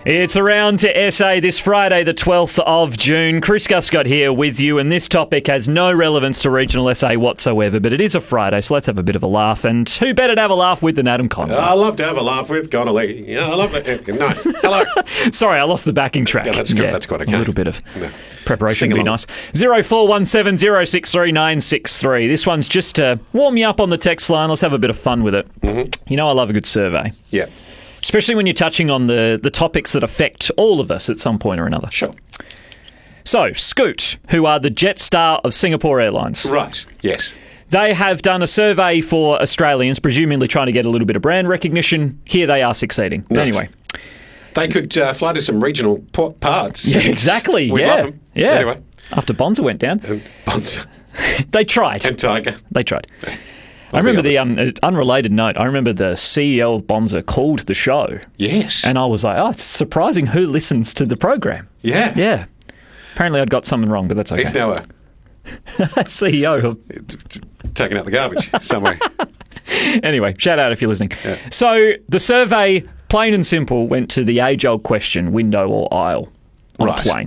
It's around to SA this Friday, the 12th of June. Chris Guscott here with you, and this topic has no relevance to regional SA whatsoever, but it is a Friday, so let's have a bit of a laugh. And who better to have a laugh with than Adam Connolly? I love to have a laugh with Connolly. Yeah, I love it. Nice. Hello. Sorry, I lost the backing track. Yeah, that's good. That's quite okay. A little bit of preparation Sing would be along. nice. 0417 063 963. This one's just to warm you up on the text line. Let's have a bit of fun with it. Mm-hmm. You know I love a good survey. Yeah. Especially when you're touching on the topics that affect all of us at some point or another. Sure. So, Scoot, who are the Jetstar of Singapore Airlines. Right. Yes. They have done a survey for Australians, presumably trying to get a little bit of brand recognition. Here they are succeeding. But Nice. anyway. They could fly to some regional parts. Yeah, exactly. We love them. Yeah. Anyway. After Bonza went down. And Bonza. They tried. And Tiger. They tried. I remember the unrelated note. I remember the CEO of Bonza called the show. Yes. And I was like, oh, it's surprising who listens to the program. Yeah. Yeah. Apparently I'd got something wrong, but that's okay. He's now CEO of... taking out the garbage somewhere. Anyway, shout out if you're listening. Yeah. So the survey, plain and simple, went to the age-old question, window or aisle on Right. a plane.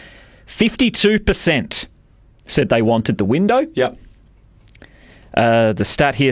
52% said they wanted the window. Yep. The stat here,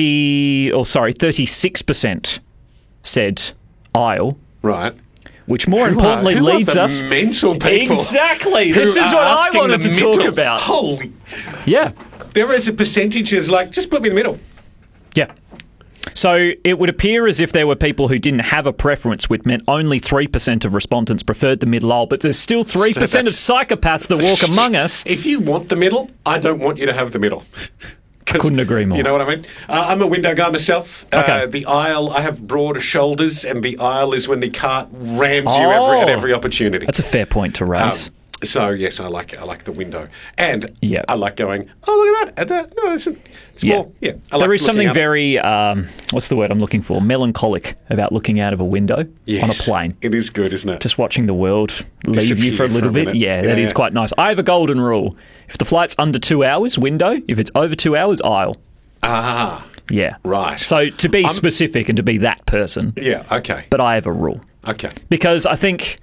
36% said aisle, Right. which more importantly Who are leads the us... mental people. Exactly. This is who what are I asking wanted the to talk middle? about. Holy. Yeah. There is a percentage is like, just put me in the middle. Yeah. So it would appear as if there were people who didn't have a preference, which meant only 3% of respondents preferred the middle aisle, but there's still 3% of psychopaths that walk among us. If you want the middle, I don't want you to have the middle. Couldn't agree more. You know what I mean? I'm a window guy myself. Okay. The aisle, I have broader shoulders, and the aisle is when the cart rams you at every opportunity. That's a fair point to raise. So yes, I like the window, and Yeah. I like going. Oh, look at that! No, it's more. Yeah, I like There is something looking out. very, what's the word I'm looking for? Melancholic about looking out of a window Yes, on a plane. It is good, isn't it? Just watching the world leave Disappear you for a little for a bit. minute. Yeah, that Yeah. is quite nice. I have a golden rule. If the flight's under 2 hours, window. If it's over 2 hours, aisle. Ah, Yeah. right. So to be specific and to be that person, yeah. Okay. but I have a rule. Okay. Because I think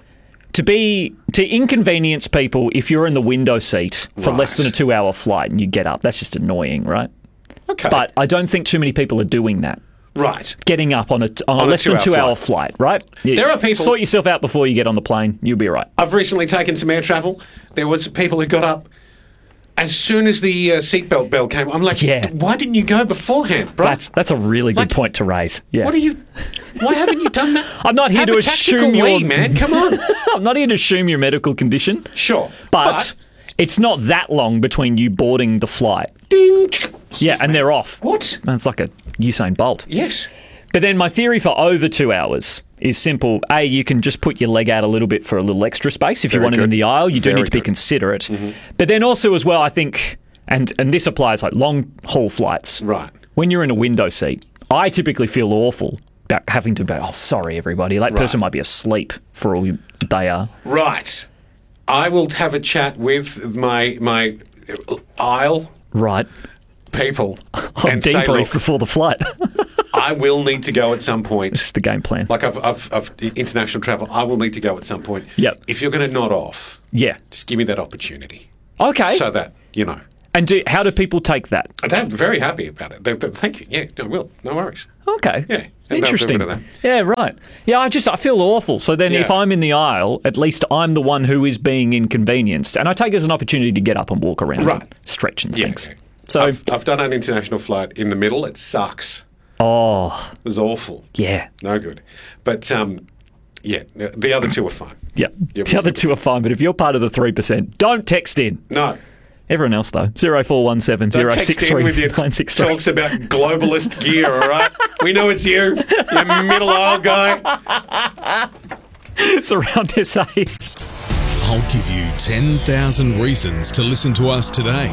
to inconvenience people if you're in the window seat for less Right. than a 2 hour flight and you get up, that's just annoying, right? Okay. But I don't think too many people are doing that. right. Getting up on a a less than 2 hour flight. flight, right? Yeah. There are people- Sort yourself out before you get on the plane. You'll be right. I've recently taken some air travel. There was people who got up as soon as the seatbelt bell came. I'm like, Yeah. why didn't you go beforehand, bro? That's a really good Like- point to raise. Yeah. What are you? Why haven't you done that? I'm not here Have to a tactical assume your wee, man. Come on. I'm not here to assume your medical condition. Sure, But it's not that long between you boarding the flight. ding. Yeah, and they're off. What? And it's like a Usain Bolt. Yes. But then my theory for over 2 hours is simple. A, you can just put your leg out a little bit for a little extra space if you Very want it in good. the aisle. You do Very need to be good. considerate. But then also as well, I think, and this applies like long haul flights. Right. When you're in a window seat, I typically feel awful about having to be, oh, sorry, everybody. That person might be asleep for all they are. Right. I will have a chat with my aisle Right. people I'll and say, debrief look, before the flight. I will need to go at some point. This is the game plan. Like I've international travel, I will need to go at some point. Yep. If you're going to nod off, Yeah. just give me that opportunity. Okay. So that, you know. And how do people take that? They're very happy about it. Thank you. Yeah, I will. No worries. Okay. Yeah. And they'll do a Interesting. bit of that. Yeah, right. Yeah, I feel awful. So then if Yeah. I'm in the aisle, at least I'm the one who is being inconvenienced. And I take it as an opportunity to get up and walk around Right. and stretch and Yeah. things. So, I've done an international flight in the middle. It sucks. oh, It was awful. yeah. No good. But yeah, the other two are fine. Yeah. Yeah, The other two are fine, but if you're part of the 3%, don't text in. No. Everyone else, though. 0417 Don't text in with your 063 talks about globalist gear, all right? We know it's you middle aisle guy. It's around SA. I'll give you 10,000 reasons to listen to us today.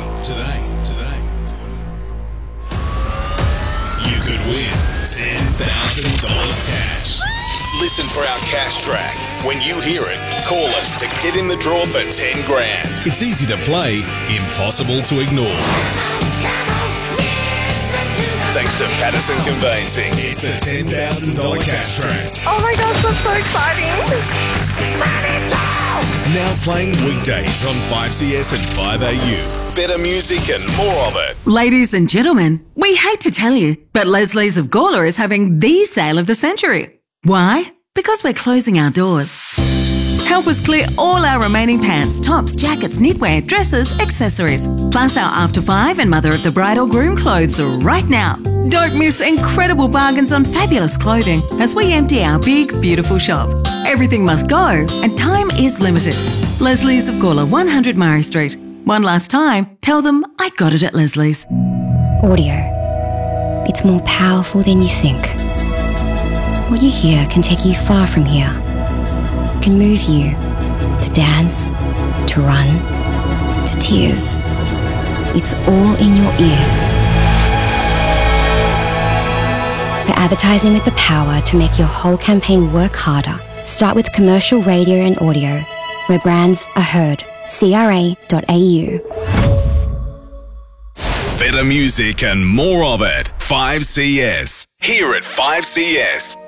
You could win $10,000 cash. Listen for our cash track. When you hear it, call us to get in the draw for 10 grand. It's easy to play, impossible to ignore. Come on, listen to the Thanks to Patterson Conveyancing. It's the $10,000 cash track. Oh my gosh, that's so exciting. Now playing weekdays on 5CS and 5AU. Better music and more of it. Ladies and gentlemen, we hate to tell you, but Leslie's of Gawler is having the sale of the century. Why? Because we're closing our doors. Help us clear all our remaining pants, tops, jackets, knitwear, dresses, accessories, plus our After 5 and Mother of the Bride or Groom clothes right now. Don't miss incredible bargains on fabulous clothing as we empty our big, beautiful shop. Everything must go and time is limited. Leslie's of Gawler, 100 Murray Street. One last time, tell them I got it at Leslie's. Audio. It's more powerful than you think. What you hear can take you far from here. It can move you to dance, to run, to tears. It's all in your ears. For advertising with the power to make your whole campaign work harder, start with commercial radio and audio, where brands are heard. CRA.au. Better music and more of it. 5CS. Here at 5CS.